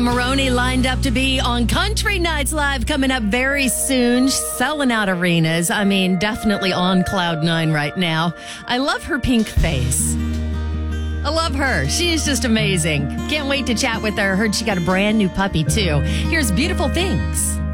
Maroney lined up to be on Country Nights Live coming up very soon, selling out arenas. I mean, definitely on cloud nine right now. I love her pink face. I love her. She's just amazing. Can't wait to chat with her. Heard she got a brand new puppy, too. Here's Beautiful Things.